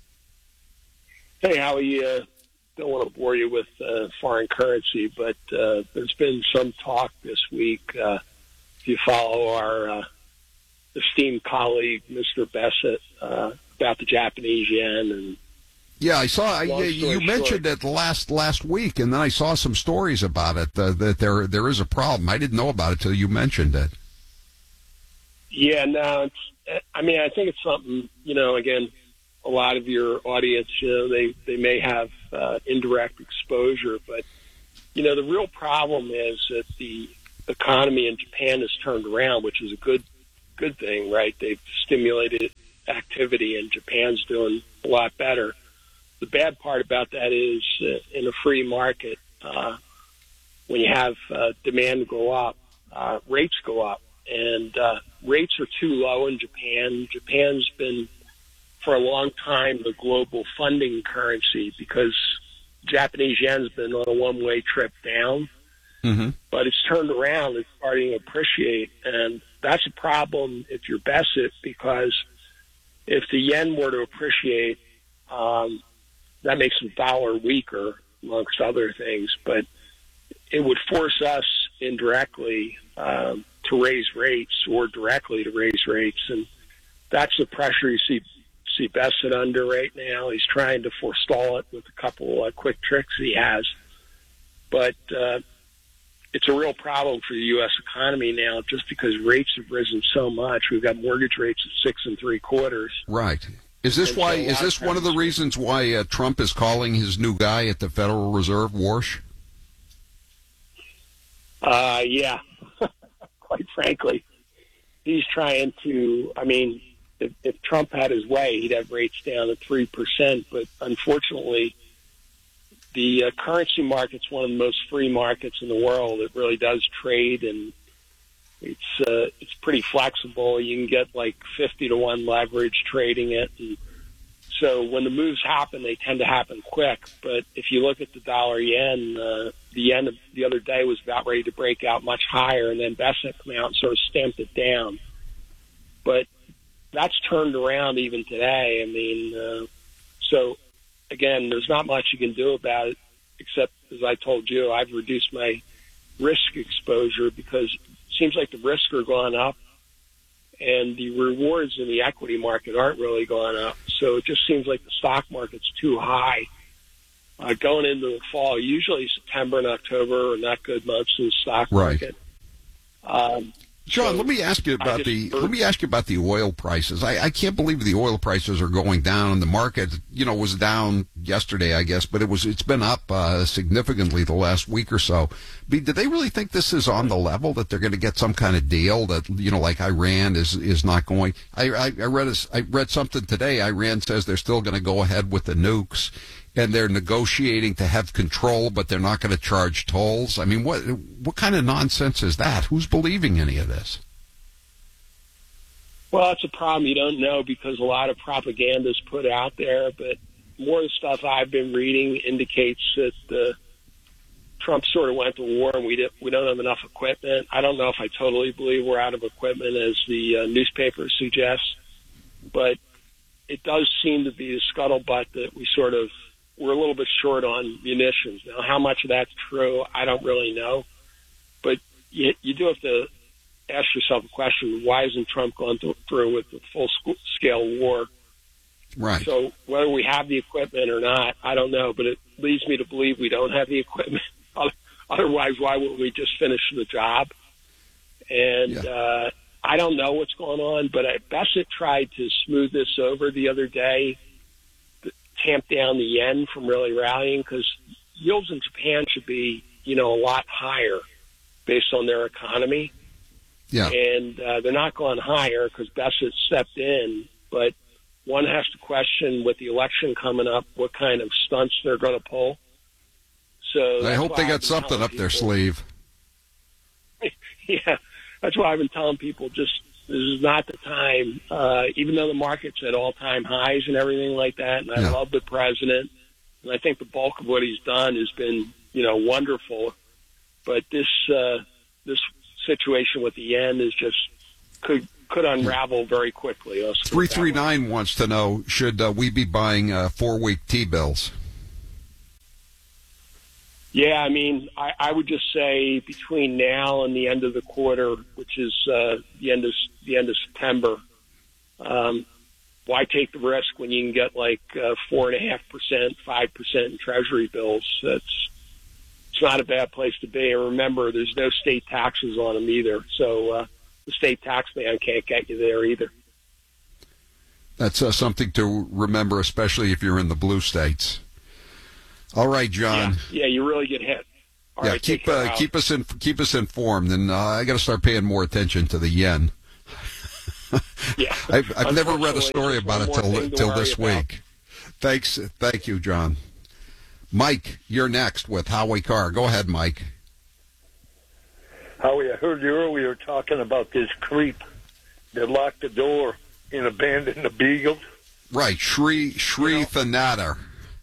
Hey, Howie. Uh, don't want to bore you with uh, foreign currency, but uh, there's been some talk this week uh, if you follow our uh, esteemed colleague, Mister Bassett, uh, about the Japanese yen. And
yeah, I saw. I, you mentioned it last last week, and then I saw some stories about it uh, that there there is a problem. I didn't know about it till you mentioned it.
Yeah, no, it's. I mean, I think it's something. You know, again, a lot of your audience, you know, they they may have uh, indirect exposure, but you know, the real problem is that the economy in Japan has turned around, which is a good good thing, right? They've stimulated activity, and Japan's doing a lot better. The bad part about that is uh, in a free market, uh, when you have uh, demand go up, uh, rates go up, and uh, rates are too low in Japan. Japan's been, for a long time, the global funding currency because Japanese yen's been on a one-way trip down. Mm-hmm. But it's turned around. It's starting to appreciate, and that's a problem if you're Bassett, because if the yen were to appreciate, um, that makes the dollar weaker, amongst other things. But it would force us indirectly um, to raise rates, or directly to raise rates, and that's the pressure you see see Bassett under right now. He's trying to forestall it with a couple of quick tricks he has, but uh, it's a real problem for the U S economy now, just because rates have risen so much. We've got mortgage rates at six and three quarters.
Right. Is this
and
why?
So
Is this one of the reasons why uh, Trump is calling his new guy at the Federal Reserve Warsh?
Uh, yeah. Quite frankly, he's trying to. I mean, if, if Trump had his way, he'd have rates down at three percent. But unfortunately, the uh, currency market's one of the most free markets in the world. It really does trade, and it's uh, it's pretty flexible. You can get like fifty to one leverage trading it, and so when the moves happen, they tend to happen quick. But if you look at the dollar yen, uh, the yen the other day was about ready to break out much higher, and then Bassett came out and sort of stamped it down. But that's turned around even today. I mean, uh, so. Again, there's not much you can do about it, except, as I told you, I've reduced my risk exposure because it seems like the risks are going up and the rewards in the equity market aren't really going up. So it just seems like the stock market's too high. Uh, going into the fall, usually September and October are not good months in the stock market.
Right.
Um,
John,
so
let me ask you about
just,
the let me ask you about the oil prices. I, I can't believe the oil prices are going down. The market, you know, was down yesterday, I guess, but it was it's been up uh, significantly the last week or so. Did they really think this is on the level that they're going to get some kind of deal that, you know, like Iran is is not going? I I, I read a, I read something today. Iran says they're still going to go ahead with the nukes, and they're negotiating to have control, but they're not going to charge tolls. I mean, what what kind of nonsense is that? Who's believing any of this?
Well, it's a problem you don't know because a lot of propaganda is put out there, but more of the stuff I've been reading indicates that uh, Trump sort of went to war and we, did, we don't have enough equipment. I don't know if I totally believe we're out of equipment, as the uh, newspaper suggests, but it does seem to be the scuttlebutt that we sort of we're a little bit short on munitions. Now, how much of that's true, I don't really know. But you, you do have to ask yourself a question, why isn't Trump going through with the full-scale war?
Right.
So whether we have the equipment or not, I don't know. But it leads me to believe we don't have the equipment. Otherwise, why wouldn't we just finish the job? And yeah. uh, I don't know what's going on, but I, Bassett tried to smooth this over the other day, tamp down the yen from really rallying, because yields in Japan should be, you know, a lot higher based on their economy.
Yeah.
And uh, they're not going higher because Bassett stepped in, but one has to question with the election coming up what kind of stunts they're going to pull. So
I hope they got something up people, their sleeve.
Yeah, that's why I've been telling people just this is not the time, uh, even though the market's at all-time highs and everything like that, and I yeah. love the president, and I think the bulk of what he's done has been, you know, wonderful. But this uh, this situation with the yen is just could could unravel very quickly.
three three nine wants to know, should uh, we be buying uh, four-week T-bills?
Yeah, I mean, I, I would just say between now and the end of the quarter, which is uh, the end of the end of September, um, why take the risk when you can get like uh, four and a half percent, five percent in Treasury bills? That's it's not a bad place to be. And remember, there's no state taxes on them either, so uh, the state tax man can't get you there either.
That's uh, something to remember, especially if you're in the blue states. All right, John.
Yeah, yeah you really get hit. All
yeah,
right,
keep uh, keep us in, keep us informed, and uh, I got to start paying more attention to the yen.
Yeah,
I've, I've never read a story about it till till this about. week. Thanks, thank you, John. Mike, you're next with Howie Carr. Go ahead, Mike.
Howie, I heard you earlier talking about this creep that locked the door and abandoned the Beagles.
Right, Shri Shri you know? Thanatar.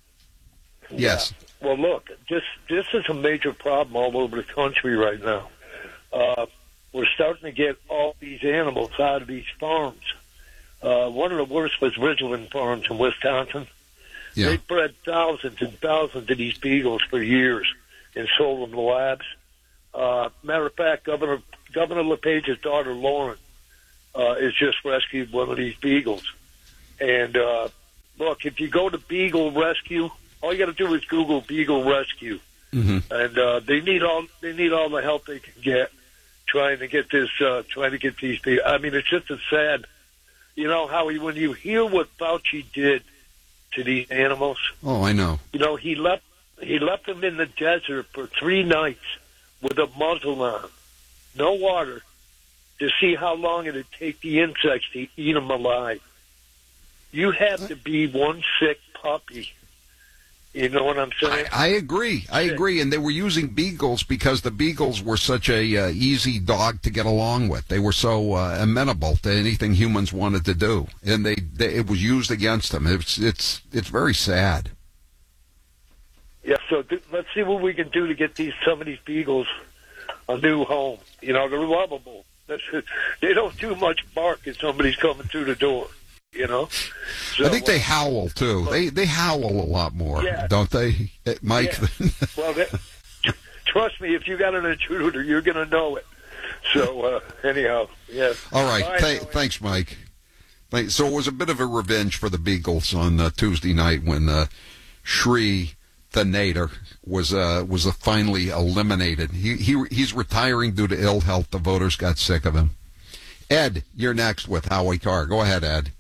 Yes.
Yeah. Well, look, this this is a major problem all over the country right now. Uh, we're starting to get all these animals out of these farms. Uh, one of the worst was Ridgeland Farms in Wisconsin.
Yeah.
They bred thousands and thousands of these beagles for years and sold them to labs. Uh, matter of fact, Governor Governor LePage's daughter, Lauren, uh, has just rescued one of these beagles. And, uh, look, if you go to Beagle Rescue, all you got to do is Google Beagle Rescue.
Mm-hmm.
And uh, they need all they need all the help they can get trying to get this, uh, trying to get these people. I mean, it's just a sad, you know, Howie, when you hear what Fauci did to these animals.
Oh, I know.
You know, he left he left them in the desert for three nights with a muzzle on, no water, to see how long it would take the insects to eat them alive. You have to be one sick puppy. You know what I'm saying?
I, I agree. I agree. And they were using beagles because the beagles were such a uh, easy dog to get along with. They were so uh, amenable to anything humans wanted to do, and they, they it was used against them. It's it's it's very sad.
Yeah. So th- let's see what we can do to get these some of these beagles a new home. You know, they're lovable. That's, they don't do much bark if somebody's coming through the door. You know, so,
I think they howl too. They they howl a lot more,
yeah.
don't they, Mike?
Yeah. Well, that, trust me, if you got an intruder, you're going to know it. So uh, anyhow, yeah.
All right,
Bye,
Th- thanks, Mike. Thanks. So it was a bit of a revenge for the Beagles on uh, Tuesday night when uh, Shri Thanatar was uh, was uh, finally eliminated. He he he's retiring due to ill health. The voters got sick of him. Ed, you're next with Howie Carr. Go ahead, Ed.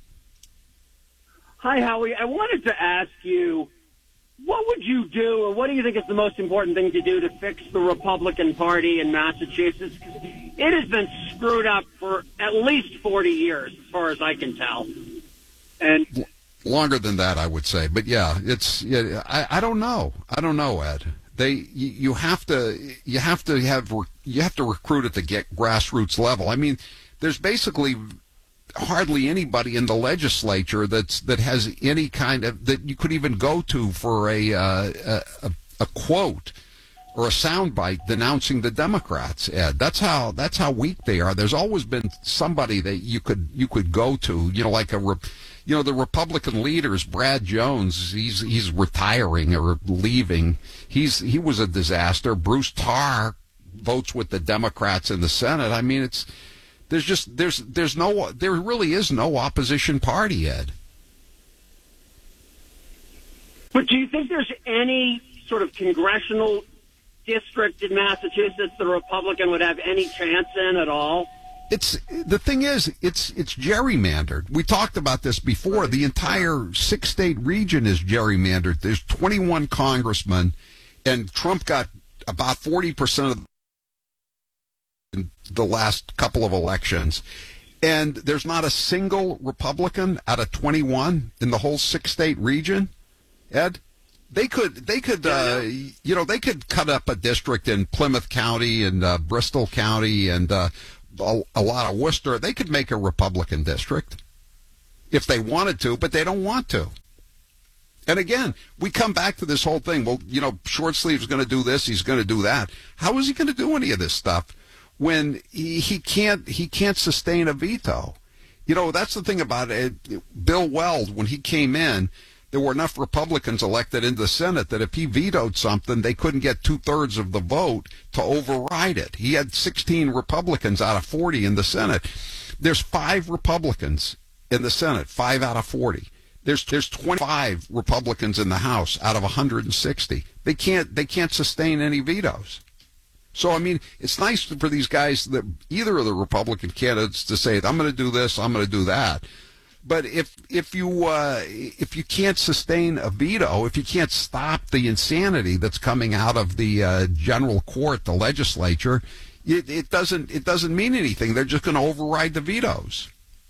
Hi, Howie. I wanted to ask you, what would you do, or what do you think is the most important thing to do to fix the Republican Party in Massachusetts? It has been screwed up for at least forty years, as far as I can tell. And
longer than that, I would say. But yeah, it's. Yeah, I, I don't know. I don't know, Ed. They you, you have to you have to have you have to recruit at the get grassroots level. I mean, there's basically hardly anybody in the legislature that's that has any kind of that you could even go to for a uh, a, a quote or a soundbite denouncing the Democrats. Ed, that's how that's how weak they are. There's always been somebody that you could you could go to. You know, like a you know the Republican leaders. Brad Jones, he's he's retiring or leaving. He's he was a disaster. Bruce Tarr votes with the Democrats in the Senate. I mean, it's. There's just there's there's no there really is no opposition party, Ed.
But do you think there's any sort of congressional district in Massachusetts the Republican would have any chance in at all?
It's the thing is it's it's gerrymandered. We talked about this before. The entire six state region is gerrymandered. There's twenty-one congressmen, and Trump got about forty percent of in the last couple of elections, and there's not a single Republican out of twenty-one in the whole six-state region. Ed, they could, they could, uh, you know, they could cut up a district in Plymouth County and uh, Bristol County and uh, a, a lot of Worcester. They could make a Republican district if they wanted to, but they don't want to. And again, we come back to this whole thing. Well, you know, Short Sleeve's going to do this. He's going to do that. How is he going to do any of this stuff when he, he can't he can't sustain a veto? You know, that's the thing about it. Bill Weld, when he came in, there were enough Republicans elected into the Senate that if he vetoed something, they couldn't get two-thirds of the vote to override it. He had sixteen Republicans out of forty in the Senate. There's five Republicans in the Senate, five out of forty. There's there's twenty-five Republicans in the House out of one hundred sixty. They can't they can't sustain any vetoes. So, I mean, it's nice for these guys, that either of the Republican candidates, to say, I'm going to do this, I'm going to do that. But if if you uh, if you can't sustain a veto, if you can't stop the insanity that's coming out of the uh, general court, the legislature, it, it doesn't it doesn't mean anything. They're just going to override the vetoes.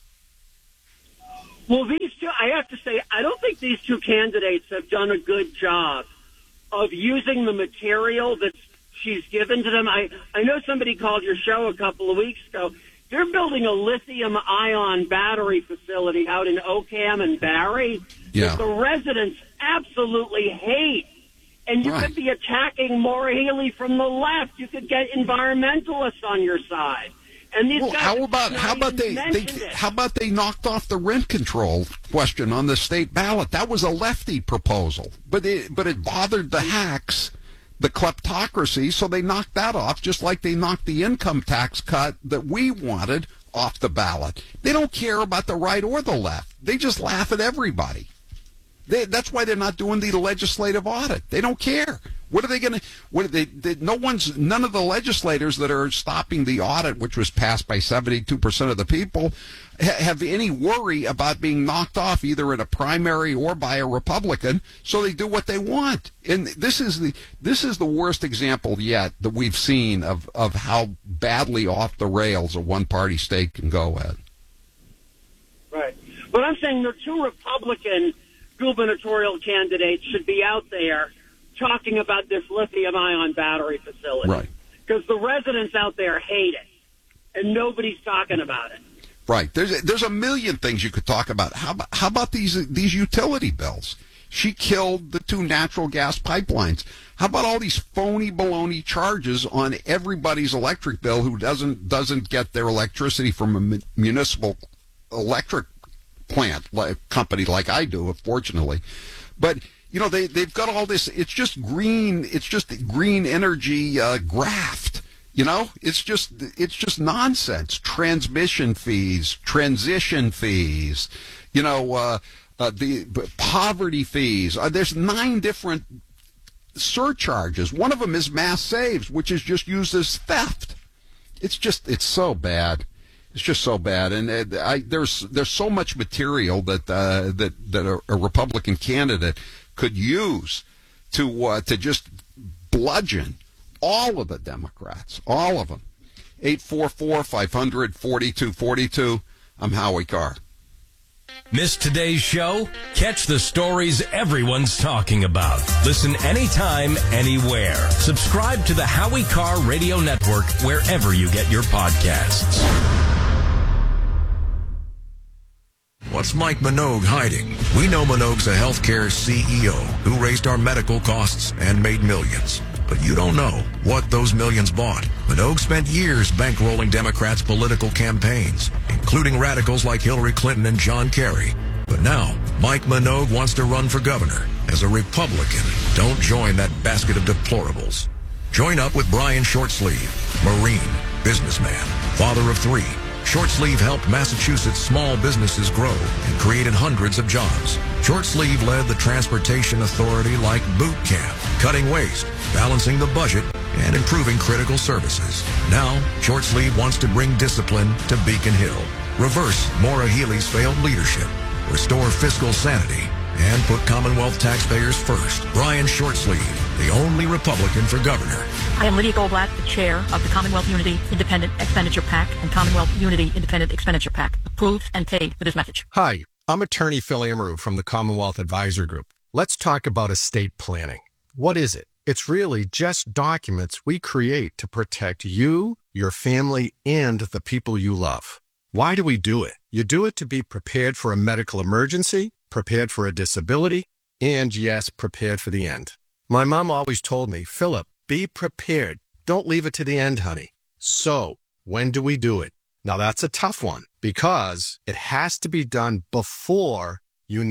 Well, these two, I have to say, I don't think these two candidates have done a good job of using the material that she's given to them. I, I know somebody called your show a couple of weeks ago. They're building a lithium-ion battery facility out in Ocam and Barry
yeah.
that the residents absolutely hate. And you
right.
could be attacking Maura Healey from the left. You could get environmentalists on your side. And these
well,
guys
how about how about they, they how about they knocked off the rent control question on the state ballot? That was a lefty proposal, but it but it bothered the hacks, the kleptocracy, so they knocked that off, just like they knocked the income tax cut that we wanted off the ballot. They don't care about the right or the left. They just laugh at everybody. They, that's why they're not doing the legislative audit. They don't care. What are they going to? What are they, they? No one's. None of the legislators that are stopping the audit, which was passed by seventy-two percent of the people, ha- have any worry about being knocked off either in a primary or by a Republican. So they do what they want. And this is the this is the worst example yet that we've seen of of how badly off the rails a one-party state can go at.
Right. But I'm saying the two Republican gubernatorial candidates should be out there talking about this lithium-ion battery facility.
Right.
Because the residents out there hate it, and nobody's talking about it.
Right. There's a, there's a million things you could talk about. How about, how about these these utility bills? She killed the two natural gas pipelines. How about all these phony baloney charges on everybody's electric bill who doesn't doesn't get their electricity from a municipal electric plant like company like I do, fortunately. But you know, they, they've got all this, it's just green, it's just green energy uh, graft, you know? It's just, it's just nonsense. Transmission fees, transition fees, you know, uh, uh, the poverty fees. Uh, there's nine different surcharges. One of them is mass saves, which is just used as theft. It's just, it's so bad. It's just so bad, and uh, I, there's there's so much material that uh, that that a, a Republican candidate could use to uh, to just bludgeon all of the Democrats, all of them. eight four four, five hundred, forty-two forty-two. I'm Howie Carr.
Miss today's show? Catch the stories everyone's talking about. Listen anytime, anywhere. Subscribe to the Howie Carr Radio Network wherever you get your podcasts.
What's Mike Minogue hiding? We know Minogue's a healthcare C E O who raised our medical costs and made millions. But you don't know what those millions bought. Minogue spent years bankrolling Democrats' political campaigns, including radicals like Hillary Clinton and John Kerry. But now, Mike Minogue wants to run for governor. As a Republican, don't join that basket of deplorables. Join up with Brian Shortsleeve, Marine, businessman, father of three. Shortsleeve helped Massachusetts small businesses grow and created hundreds of jobs. Shortsleeve led the Transportation Authority like boot camp, cutting waste, balancing the budget, and improving critical services. Now, Shortsleeve wants to bring discipline to Beacon Hill, reverse Maura Healey's failed leadership, restore fiscal sanity, and put Commonwealth taxpayers first. Brian Shortsleeve, the only Republican for governor.
I am Lydia Goldblatt, the chair of the Commonwealth Unity Independent Expenditure PAC and Commonwealth Unity Independent Expenditure PAC. Approved and paid for this message.
Hi, I'm attorney Phil Amaru from the Commonwealth Advisor Group. Let's talk about estate planning. What is it? It's really just documents we create to protect you, your family, and the people you love. Why do we do it? You do it to be prepared for a medical emergency, prepared for a disability, and yes, prepared for the end. My mom always told me, Philip, be prepared. Don't leave it to the end, honey. So, when do we do it? Now that's a tough one because it has to be done before you need it.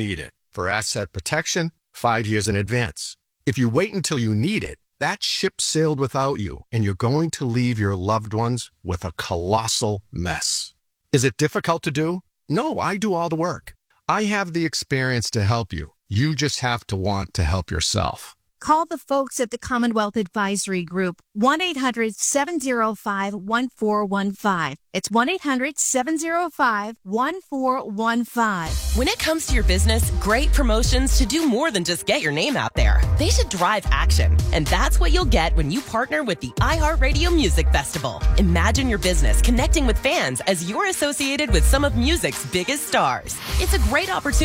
For asset protection, five years in advance. If you wait until you need it, that ship sailed without you, and you're going to leave your loved ones with a colossal mess. Is it difficult to do? No, I do all the work. I have the experience to help you. You just have to want to help yourself.
Call the folks at the Commonwealth Advisory Group, one eight hundred seven oh five one four one five. It's one eight hundred seven oh five one four one five.
When it comes to your business, great promotions should do more than just get your name out there. They should drive action. And that's what you'll get when you partner with the iHeartRadio Music Festival. Imagine your business connecting with fans as you're associated with some of music's biggest stars. It's a great opportunity